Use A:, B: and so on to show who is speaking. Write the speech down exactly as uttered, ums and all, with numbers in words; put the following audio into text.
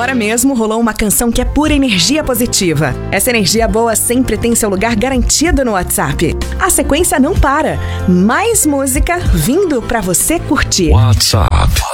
A: Agora mesmo rolou uma canção que é pura energia positiva. Essa energia boa sempre tem seu lugar garantido no WhatsApp. A sequência não para. Mais música vindo pra você curtir.
B: WhatsApp.